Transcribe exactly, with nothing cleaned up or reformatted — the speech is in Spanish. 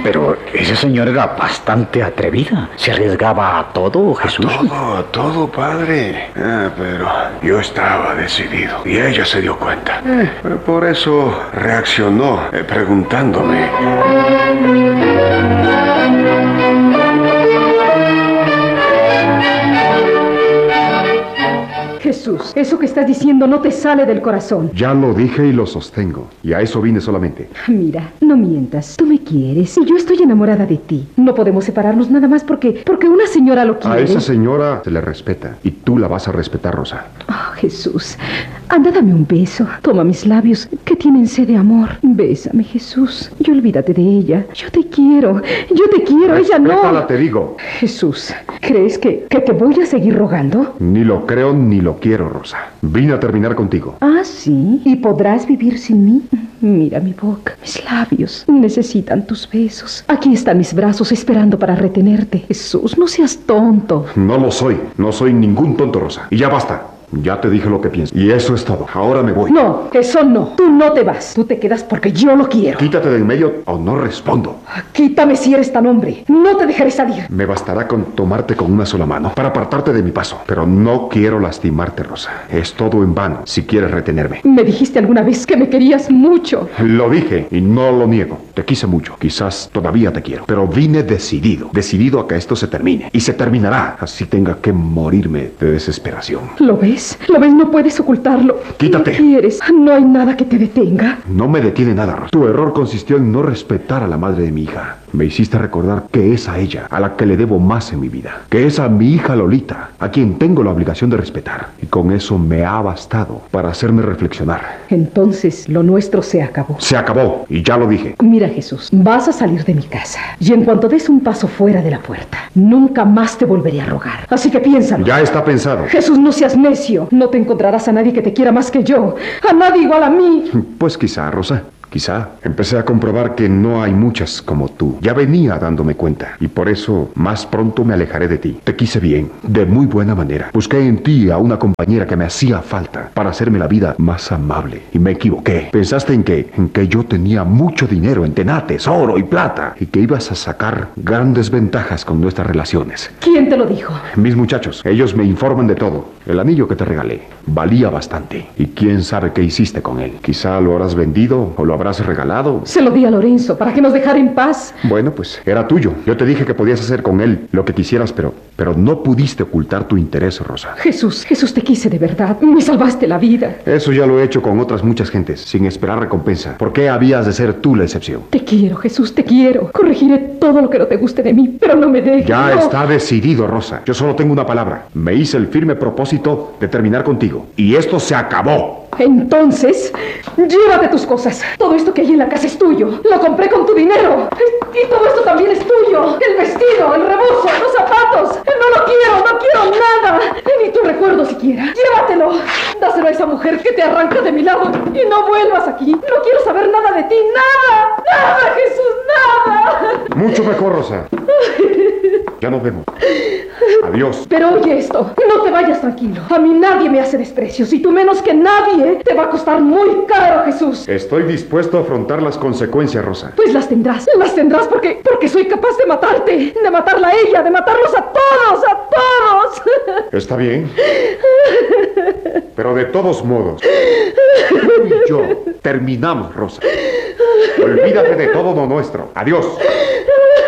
Pero esa señora era bastante atrevida. Se arriesgaba a todo, Jesús. A todo, a todo, padre. Ah, pero yo estaba decidido. Y ella se dio cuenta. Eh, por eso reaccionó, eh, preguntándome. Jesús, eso que estás diciendo no te sale del corazón. Ya lo dije y lo sostengo. Y a eso vine solamente. Mira, no mientas. Tú me quieres y yo estoy enamorada de ti. No podemos separarnos nada más porque, porque una señora lo quiere. A esa señora se le respeta. Y tú la vas a respetar, Rosa. Oh, Jesús. Anda, dame un beso. Toma mis labios, que tienen sed de amor. Bésame, Jesús. Y olvídate de ella. Yo te quiero. Yo te quiero. Ella no. Respétala, te digo. Jesús, ¿crees que, que te voy a seguir rogando? Ni lo creo ni lo quiero, Rosa. Vine a terminar contigo. Ah, ¿sí? ¿Y podrás vivir sin mí? Mira mi boca, mis labios. Necesitan tus besos. Aquí están mis brazos esperando para retenerte. Jesús, no seas tonto. No lo soy. No soy ningún tonto, Rosa. Y ya basta. Ya te dije lo que pienso. Y eso es todo. Ahora me voy. No, eso no. Tú no te vas. Tú te quedas porque yo lo quiero. Quítate de en medio o no respondo. Quítame si eres tan hombre. No te dejaré salir. Me bastará con tomarte con una sola mano para apartarte de mi paso. Pero no quiero lastimarte, Rosa. Es todo en vano si quieres retenerme. Me dijiste alguna vez que me querías mucho. Lo dije y no lo niego. Te quise mucho. Quizás todavía te quiero. Pero vine decidido. Decidido a que esto se termine. Y se terminará. Así tenga que morirme de desesperación. ¿Lo ves? ¿Lo ves? No puedes ocultarlo. Quítate. ¿Qué quieres? No hay nada que te detenga. No me detiene nada, Rosa. Tu error consistió en no respetar a la madre de mi hija. Me hiciste recordar que es a ella a la que le debo más en mi vida. Que es a mi hija Lolita, a quien tengo la obligación de respetar. Y con eso me ha bastado para hacerme reflexionar. Entonces, lo nuestro se acabó. Se acabó, y ya lo dije. Mira, Jesús, vas a salir de mi casa. Y en cuanto des un paso fuera de la puerta, nunca más te volveré a rogar. Así que piénsalo. Ya está pensado. Jesús, no seas necio. No te encontrarás a nadie que te quiera más que yo. A nadie igual a mí. Pues quizá, Rosa. Quizá. Empecé a comprobar que no hay muchas como tú. Ya venía dándome cuenta. Y por eso más pronto me alejaré de ti. Te quise bien, de muy buena manera. Busqué en ti a una compañera que me hacía falta para hacerme la vida más amable. Y me equivoqué. Pensaste en que, en que yo tenía mucho dinero en tenates, oro y plata. Y que ibas a sacar grandes ventajas con nuestras relaciones. ¿Quién te lo dijo? Mis muchachos. Ellos me informan de todo. El anillo que te regalé valía bastante. Y quién sabe qué hiciste con él. Quizá lo habrás vendido o lo habrás regalado. Se lo di a Lorenzo para que nos dejara en paz. Bueno, pues era tuyo. Yo te dije que podías hacer con él lo que quisieras, pero, pero no pudiste ocultar tu interés, Rosa. Jesús, Jesús, te quise de verdad. Me salvaste la vida. Eso ya lo he hecho con otras muchas gentes, sin esperar recompensa. ¿Por qué habías de ser tú la excepción? Te quiero, Jesús, te quiero. Corregiré todo lo que no te guste de mí, pero no me dejes. Ya no. Está decidido, Rosa. Yo solo tengo una palabra. Me hice el firme propósito de terminar contigo. Y esto se acabó. Entonces, llévate tus cosas. Todo esto que hay en la casa es tuyo. Lo compré con tu dinero. Y todo esto también es tuyo. El vestido, el rebozo, los zapatos. No lo quiero, no quiero nada. Ni tu recuerdo siquiera. Llévatelo. Dáselo a esa mujer que te arranca de mi lado. Y no vuelvas aquí. No quiero saber nada de ti. Nada. Nada, Jesús, nada. Mucho mejor, Rosa. Ya nos vemos. Adiós. Pero oye esto. No te vayas tranquilo. A mí nadie me hace desprecios. Y tú menos que nadie. Te va a costar muy caro, Jesús. Estoy dispuesto a afrontar las consecuencias, Rosa. Pues las tendrás. Las tendrás porque, porque soy capaz de matarte. De matarla a ella. De matarlos a todos. A todos. Está bien. Pero de todos modos, tú y yo terminamos, Rosa. Olvídate de todo lo nuestro. Adiós.